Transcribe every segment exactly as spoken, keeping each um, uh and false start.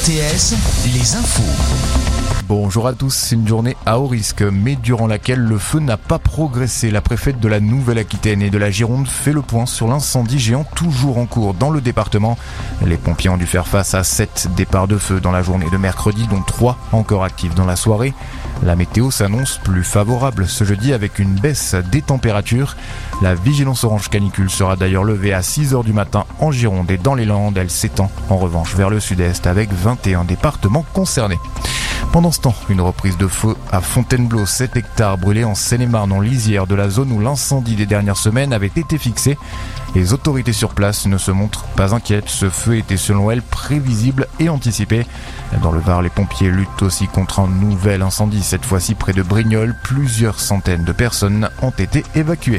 T S, les infos. Bonjour à tous, c'est une journée à haut risque, mais durant laquelle le feu n'a pas progressé. La préfète de la Nouvelle-Aquitaine et de la Gironde fait le point sur l'incendie géant toujours en cours dans le département. Les pompiers ont dû faire face à sept départs de feu dans la journée de mercredi, dont trois encore actifs dans la soirée. La météo s'annonce plus favorable ce jeudi avec une baisse des températures. La vigilance orange canicule sera d'ailleurs levée à six heures du matin en Gironde et dans les Landes. Elle s'étend en revanche vers le sud-est avec vingt et un départements concernés. Pendant ce temps, une reprise de feu à Fontainebleau, sept hectares brûlés en Seine-et-Marne, en lisière de la zone où l'incendie des dernières semaines avait été fixé. Les autorités sur place ne se montrent pas inquiètes. Ce feu était selon elles prévisible et anticipé. Dans le Var, les pompiers luttent aussi contre un nouvel incendie, cette fois-ci près de Brignoles. Plusieurs centaines de personnes ont été évacuées.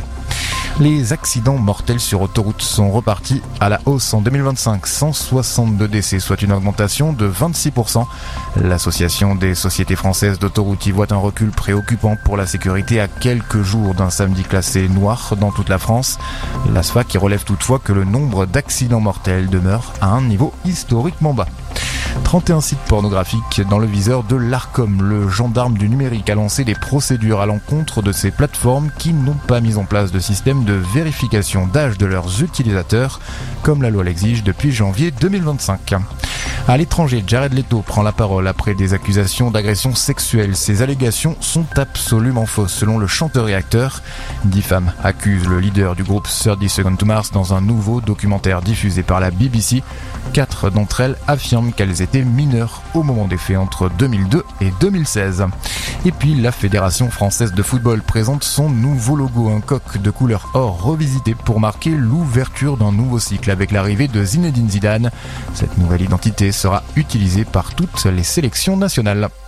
Les accidents mortels sur autoroute sont repartis à la hausse en deux mille vingt-cinq. cent soixante-deux décès, soit une augmentation de vingt-six pour cent. L'Association des sociétés françaises d'autoroutes y voit un recul préoccupant pour la sécurité à quelques jours d'un samedi classé noir dans toute la France. L'A S F A qui relève toutefois que le nombre d'accidents mortels demeure à un niveau historiquement bas. trente et un sites pornographiques dans le viseur de l'Arcom. Le gendarme du numérique a lancé des procédures à l'encontre de ces plateformes qui n'ont pas mis en place de système de vérification d'âge de leurs utilisateurs, comme la loi l'exige depuis janvier deux mille vingt-cinq. À l'étranger, Jared Leto prend la parole après des accusations d'agression sexuelle. Ces allégations sont absolument fausses, selon le chanteur et acteur. Dix femmes accusent le leader du groupe thirty Seconds to Mars dans un nouveau documentaire diffusé par la B B C. Quatre d'entre elles affirment qu'elles étaient mineures au moment des faits entre deux mille deux et deux mille seize. Et puis, la Fédération française de football présente son nouveau logo, un coq de couleur or revisité pour marquer l'ouverture d'un nouveau cycle avec l'arrivée de Zinedine Zidane. Cette nouvelle identité sera utilisée par toutes les sélections nationales.